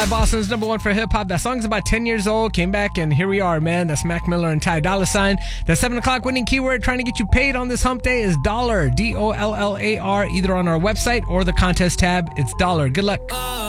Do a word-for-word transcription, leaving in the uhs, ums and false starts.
by Boston's number one for hip-hop. That song's about ten years old, came back, and here we are, man. That's Mac Miller and Ty Dolla Sign. The seven o'clock winning keyword trying to get you paid on this hump day is dollar, D O L L A R, either on our website or the contest tab. It's dollar. Good luck.